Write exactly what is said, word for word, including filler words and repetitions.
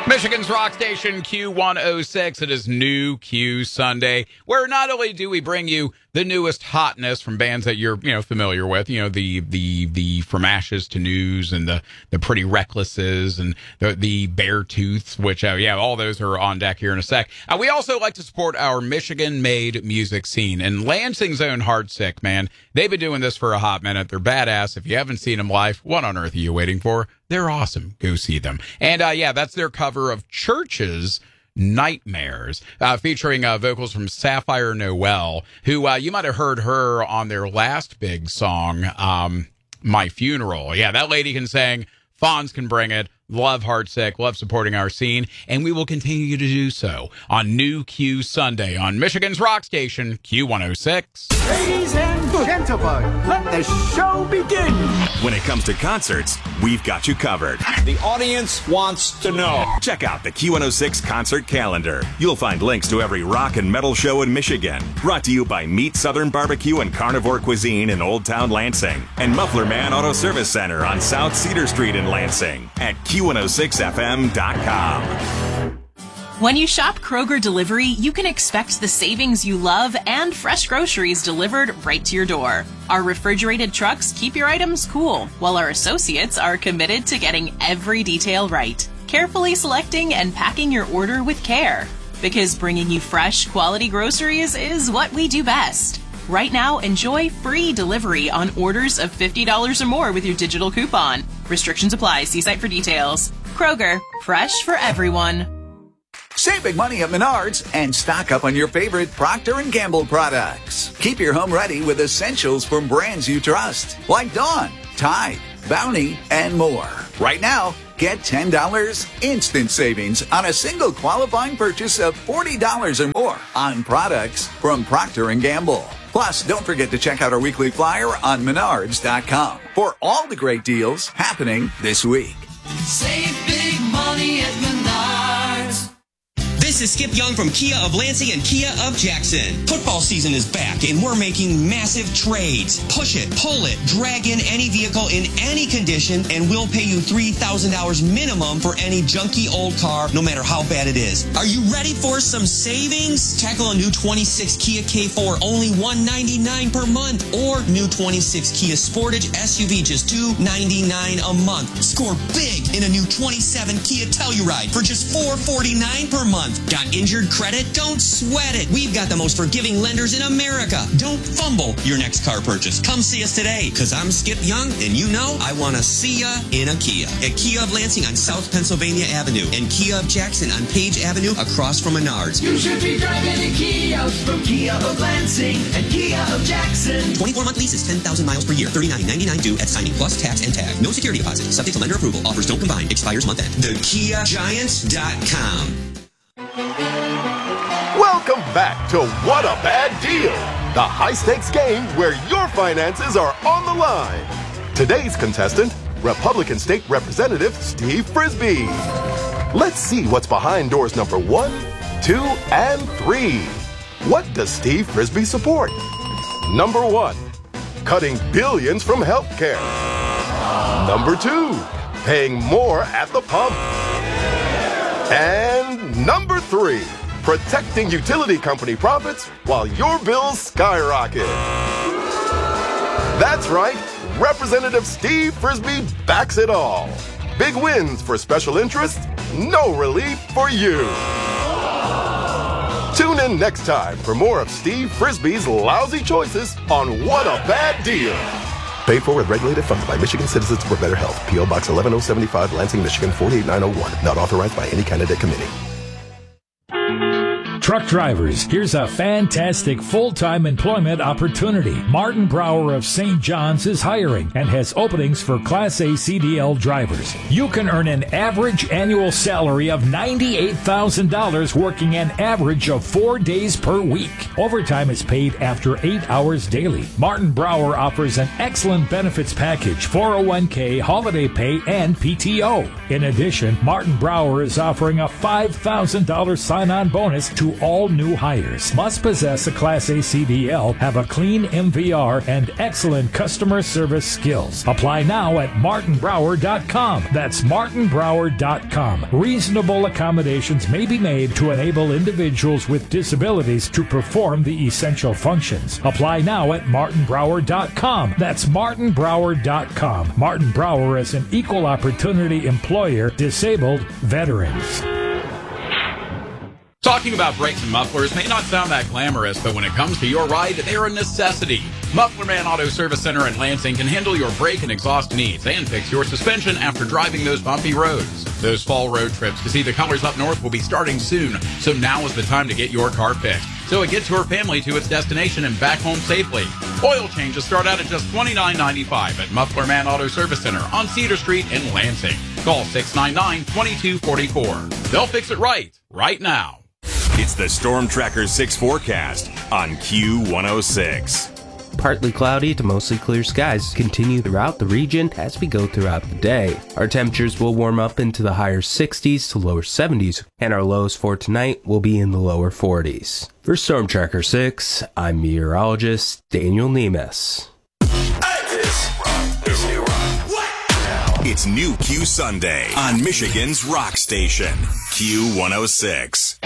Michigan's rock station Q one oh six. It is New Q Sunday, where not only do we bring you the newest hotness from bands that you're, you know, familiar with, you know, the the the From Ashes to News and the the Pretty Recklesses and the the Beartooths, which uh, yeah, all those are on deck here in a sec. Uh, we also like to support our Michigan-made music scene, and Lansing's own Heartsick, man, they've been doing this for a hot minute. They're badass. If you haven't seen them live, what on earth are you waiting for? They're awesome. Go see them. And uh, yeah, that's their cover of Church's Nightmares, uh, featuring uh, vocals from Sapphire Noel, who uh, you might have heard her on their last big song, um, My Funeral. Yeah, that lady can sing. Fonz can bring it. Love Heartsick. Love supporting our scene. And we will continue to do so on New Q Sunday on Michigan's rock station, Q one oh six. Ladies and gentlemen, let the show begin. When it comes to concerts, we've got you covered. The audience wants to know. Check out the Q one oh six concert calendar. You'll find links to every rock and metal show in Michigan. Brought to you by Meat Southern Barbecue and Carnivore Cuisine in Old Town Lansing. And Muffler Man Auto Service Center on South Cedar Street in Lansing at Q one oh six F M dot com. When you shop Kroger Delivery, you can expect the savings you love and fresh groceries delivered right to your door. Our refrigerated trucks keep your items cool, while our associates are committed to getting every detail right, carefully selecting and packing your order with care. Because bringing you fresh, quality groceries is what we do best. Right now, enjoy free delivery on orders of fifty dollars or more with your digital coupon. Restrictions apply. See site for details. Kroger, fresh for everyone. Save big money at Menards and stock up on your favorite Procter and Gamble products. Keep your home ready with essentials from brands you trust, like Dawn, Tide, Bounty, and more. Right now, get ten dollars instant savings on a single qualifying purchase of forty dollars or more on products from Procter and Gamble. Plus, don't forget to check out our weekly flyer on menards dot com for all the great deals happening this week. Save big money at Menards. This is Skip Young from Kia of Lansing and Kia of Jackson. Football season is back and we're making massive trades. Push it, pull it, drag in any vehicle in any condition and we'll pay you three thousand dollars minimum for any junky old car, no matter how bad it is. Are you ready for some savings? Tackle a new twenty-six Kia K four, only one hundred ninety-nine dollars per month, or new twenty-six Kia Sportage S U V, just two hundred ninety-nine dollars a month. Score big in a new twenty-seven Kia Telluride for just four hundred forty-nine dollars per month. Got injured credit? Don't sweat it. We've got the most forgiving lenders in America. Don't fumble your next car purchase. Come see us today, because I'm Skip Young, and you know I want to see ya in a Kia. At Kia of Lansing on South Pennsylvania Avenue and Kia of Jackson on Page Avenue across from Menards. You should be driving a Kia from Kia of Lansing and Kia of Jackson. twenty-four month leases, ten thousand miles per year, thirty-nine ninety-nine due at signing plus tax and tag. No security deposit. Subject to lender approval. Offers don't combine. Expires month end. the kia giants dot com. Welcome back to What a Bad Deal, the high-stakes game where your finances are on the line. Today's contestant, Republican State Representative Steve Frisbee. Let's see what's behind doors number one, two, and three. What does Steve Frisbee support? Number one, cutting billions from healthcare. Number two, paying more at the pump. And number three, protecting utility company profits while your bills skyrocket. That's right, Representative Steve Frisbee backs it all. Big wins for special interests, no relief for you. Tune in next time for more of Steve Frisbee's lousy choices on What a Bad Deal. Paid for with regulated funds by Michigan Citizens for Better Health. P O Box eleven oh seventy-five, Lansing, Michigan four eight nine oh one. Not authorized by any candidate committee. Truck drivers, here's a fantastic full-time employment opportunity. Martin Brower of Saint John's is hiring and has openings for Class A C D L drivers. You can earn an average annual salary of ninety-eight thousand dollars working an average of four days per week. Overtime is paid after eight hours daily. Martin Brower offers an excellent benefits package, four oh one k, holiday pay, and P T O. In addition, Martin Brower is offering a five thousand dollars sign-on bonus to all new hires. Must possess a Class A C D L, have a clean M V R, and excellent customer service skills. Apply now at martin brower dot com. That's martin brower dot com. Reasonable accommodations may be made to enable individuals with disabilities to perform the essential functions. Apply now at martin brower dot com. That's martin brower dot com. Martin Brower is an equal opportunity employer, disabled veterans. Talking about brakes and mufflers may not sound that glamorous, but when it comes to your ride, they're a necessity. Muffler Man Auto Service Center in Lansing can handle your brake and exhaust needs and fix your suspension after driving those bumpy roads. Those fall road trips to see the colors up north will be starting soon, so now is the time to get your car fixed, so it gets your family to its destination and back home safely. Oil changes start out at just twenty-nine ninety-five at Muffler Man Auto Service Center on Cedar Street in Lansing. Call six nine nine, two two four four. They'll fix it right, right now. It's the Storm Tracker six forecast on Q one oh six. Partly cloudy to mostly clear skies continue throughout the region as we go throughout the day. Our temperatures will warm up into the higher sixties to lower seventies, and our lows for tonight will be in the lower forties. For Storm Tracker six, I'm meteorologist Daniel Nemes. It's New Q Sunday on Michigan's Rock Station, Q one oh six.